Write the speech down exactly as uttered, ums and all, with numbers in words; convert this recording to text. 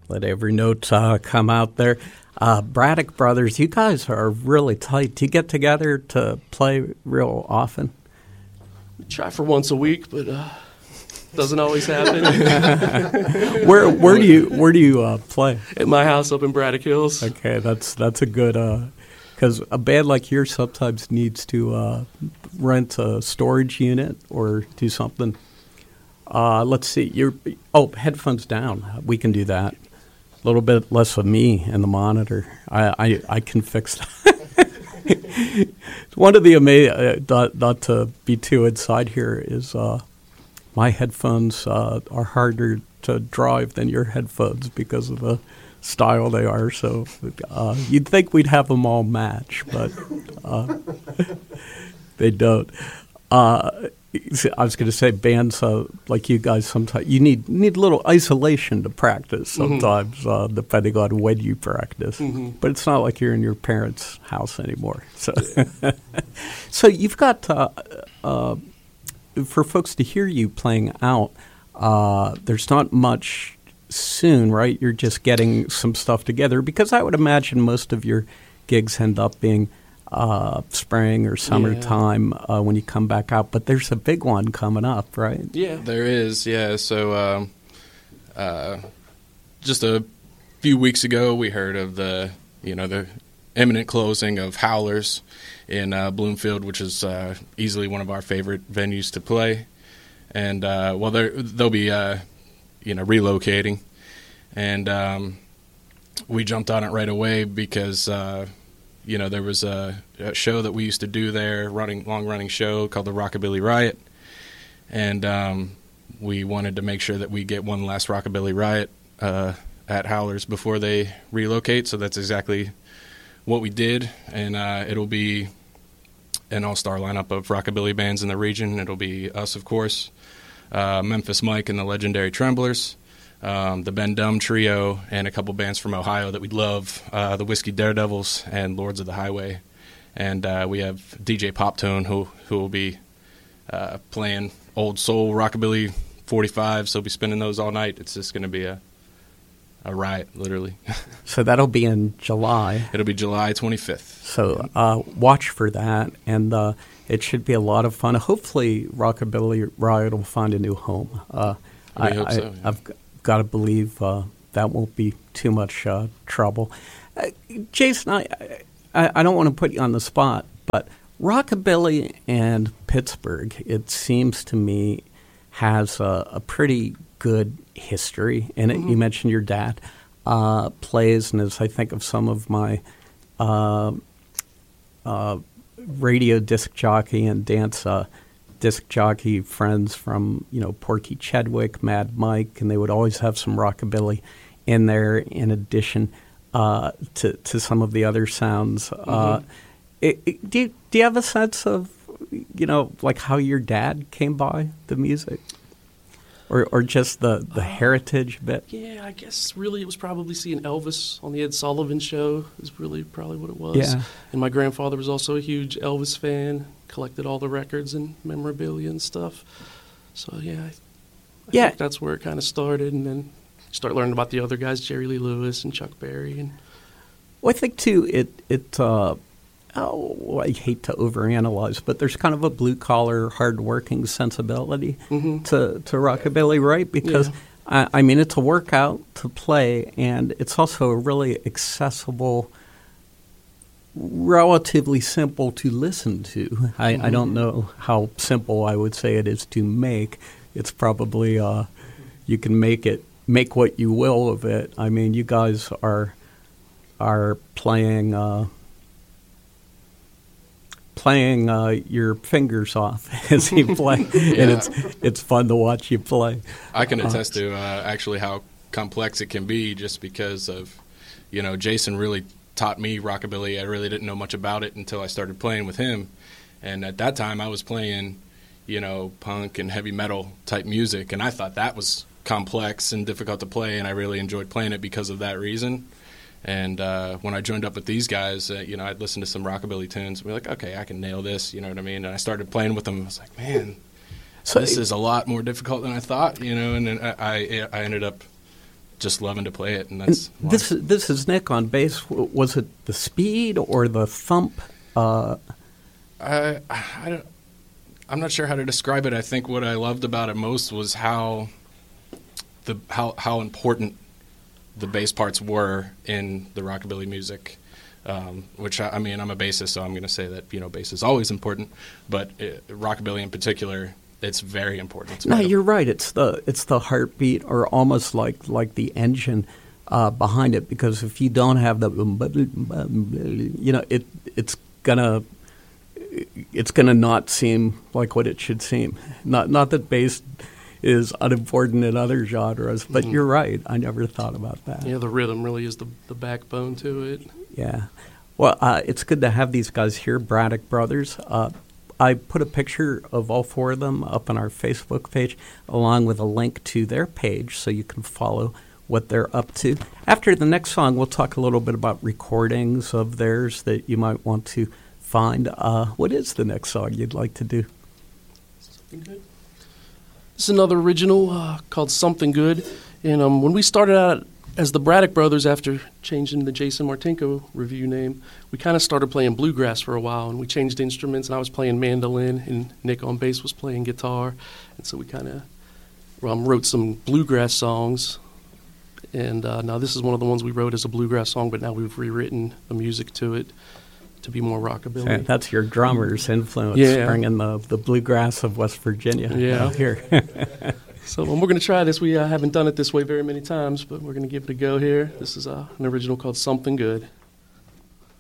Let every note uh, come out there. Uh, Braddock Brothers, you guys are really tight. Do you get together to play real often? We try for once a week, but uh, doesn't always happen. where where do you where do you uh, play? At my house up in Braddock Hills. Okay, that's that's a good. Because uh, a band like yours sometimes needs to uh, rent a storage unit or do something. Uh, let's see. You're oh headphones down. We can do that. A little bit less of me and the monitor. I, I, I can fix that. One of the amazing, uh, not, not to be too inside here, is uh, my headphones uh, are harder to drive than your headphones because of the style they are. So uh, you'd think we'd have them all match, but uh, they don't. Uh, I was going to say bands uh, like you guys sometimes you need need a little isolation to practice sometimes, mm-hmm. uh, depending on when you practice. Mm-hmm. But it's not like you're in your parents' house anymore. So, so you've got uh, uh, for folks to hear you playing out. Uh, there's not much soon, right? You're just getting some stuff together because I would imagine most of your gigs end up being. Uh, spring or summertime yeah. uh, when you come back out, but there's a big one coming up, right? Yeah, there is. Yeah, so um, uh, just a few weeks ago, we heard of the you know the imminent closing of Howlers in uh, Bloomfield, which is uh, easily one of our favorite venues to play, and uh, well, they'll be uh, you know relocating, and um, we jumped on it right away because. Uh, You know, there was a, a show that we used to do there, running long-running show called the Rockabilly Riot, and um, we wanted to make sure that we get one last Rockabilly Riot uh, at Howlers before they relocate. So that's exactly what we did, and uh, it'll be an all-star lineup of rockabilly bands in the region. It'll be us, of course, uh, Memphis Mike and the legendary Tremblers. Um, the Ben Dumb Trio, and a couple bands from Ohio that we love, uh, the Whiskey Daredevils and Lords of the Highway. And uh, we have D J Poptone, who who will be uh, playing old soul rockabilly forty-fives. So he'll be spinning those all night. It's just going to be a a riot, literally. So that'll be in July. It'll be July twenty-fifth. So uh, watch for that, and uh, it should be a lot of fun. Hopefully Rockabilly Riot will find a new home. Uh, we I, hope I, so, yeah. I've got to believe uh, that won't be too much uh, trouble. Uh, Jason, I, I I don't want to put you on the spot, but Rockabilly and Pittsburgh, it seems to me, has a, a pretty good history in it. Mm-hmm. You mentioned your dad uh, plays, and as I think of some of my uh, uh, radio disc jockey and dance uh, disc jockey friends from, you know, Porky Chedwick, Mad Mike, and they would always have some rockabilly in there in addition uh, to, to some of the other sounds. Mm-hmm. Uh, it, it, do, you, do you have a sense of, you know, like how your dad came by the music? Or or just the, the uh, heritage bit? Yeah, I guess really it was probably seeing Elvis on the Ed Sullivan Show is really probably what it was. Yeah. And my grandfather was also a huge Elvis fan, collected all the records and memorabilia and stuff. So, yeah, I, I yeah. think that's where it kind of started. And then start learning about the other guys, Jerry Lee Lewis and Chuck Berry. And well, I think, too, it, it uh, oh, I hate to overanalyze, but there's kind of a blue-collar, hard-working sensibility mm-hmm. to, to rockabilly, right? Because, yeah. I, I mean, it's a workout to play, and it's also a really accessible, relatively simple to listen to. I, mm-hmm. I don't know how simple I would say it is to make. It's probably, uh, you can make it, make what you will of it. I mean, you guys are are playing... Uh, playing uh, your fingers off as you play, yeah. and it's it's fun to watch you play. I can attest to uh, actually how complex it can be just because of, you know, Jason really taught me rockabilly. I really didn't know much about it until I started playing with him, and at that time I was playing, you know, punk and heavy metal type music, and I thought that was complex and difficult to play, and I really enjoyed playing it because of that reason. And uh, when I joined up with these guys, uh, you know, I'd listen to some rockabilly tunes and be like, okay, I can nail this, you know what I mean? And I started playing with them. I was like, man, so this is a lot more difficult than I thought, you know, and then I, I, I ended up just loving to play it, and that's and this. This is Nick on bass. W- Was it the speed or the thump? Uh, I, I don't, I'm not sure how to describe it. I think what I loved about it most was how the how how important the bass parts were in the rockabilly music. Um, which I, I mean, I'm a bassist, so I'm going to say that you know bass is always important, but it, rockabilly in particular, it's very important. It's no, vital. you're right. It's the it's the heartbeat, or almost like like the engine uh, behind it. Because if you don't have the, you know, it it's gonna it's gonna not seem like what it should seem. Not not that bass is unimportant in other genres, but Mm-hmm. you're right. I never thought about that. Yeah, the rhythm really is the the backbone to it. Yeah. Well, uh, it's good to have these guys here, Braddock Brothers. Uh, I put a picture of all four of them up on our Facebook page, along with a link to their page so you can follow what they're up to. After the next song, we'll talk a little bit about recordings of theirs that you might want to find. Uh, what is the next song you'd like to do? Something good. This is another original uh, called Something Good. And um, when we started out as the Braddock Brothers, after changing the Jason Martinko review name, we kind of started playing bluegrass for a while, and we changed instruments, and I was playing mandolin, and Nick on bass was playing guitar. And so we kind of um, wrote some bluegrass songs. And uh, now this is one of the ones we wrote as a bluegrass song, but now we've rewritten the music to it to be more rockabilly. And that's your drummer's influence, Yeah. bringing the, the bluegrass of West Virginia Yeah. out here. So um, we're going to try this. We uh, haven't done it this way very many times, but we're going to give it a go here. This is uh, an original called Something Good.